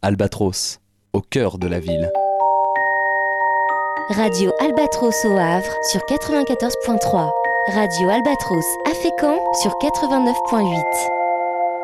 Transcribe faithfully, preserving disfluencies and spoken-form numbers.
Albatros, au cœur de la ville. Radio Albatros au Havre sur quatre-vingt-quatorze point trois. Radio Albatros à Fécamp sur quatre-vingt-neuf point huit.